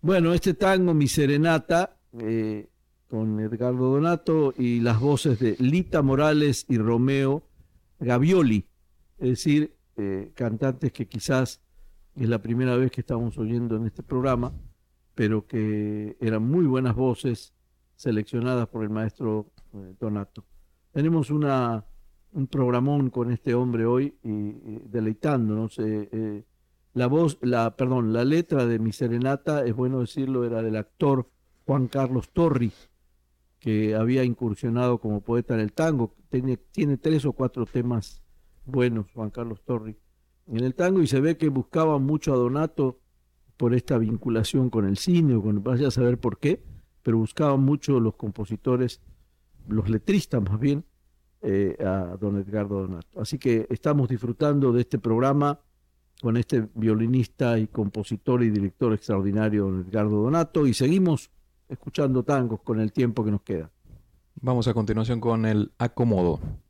Bueno, este tango, Mi Serenata, con Edgardo Donato y las voces de Lita Morales y Romeo Gavioli, es decir, cantantes que quizás es la primera vez que estamos oyendo en este programa, pero que eran muy buenas voces seleccionadas por el maestro Donato. Tenemos un programón con este hombre hoy y deleitándonos. La letra de Mi Serenata, es bueno decirlo, era del actor Juan Carlos Torri, que había incursionado como poeta en el tango. Tiene 3 o 4 temas buenos, Juan Carlos Torri, en el tango, y se ve que buscaba mucho a Donato por esta vinculación con el cine, o con, vaya a saber por qué, pero buscaban mucho los compositores, los letristas más bien, a don Edgardo Donato. Así que estamos disfrutando de este programa con este violinista y compositor y director extraordinario, don Edgardo Donato, y seguimos escuchando tangos con el tiempo que nos queda. Vamos a continuación con el acomodo.